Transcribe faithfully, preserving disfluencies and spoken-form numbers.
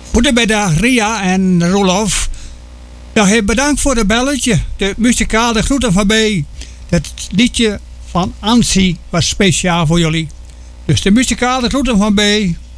Goedemiddag Ria en Rolof. Ja, heel bedankt voor het belletje. De muzikale groeten van mij. Het liedje van Ansi was speciaal voor jullie. Dus de muzikale groeten van mij.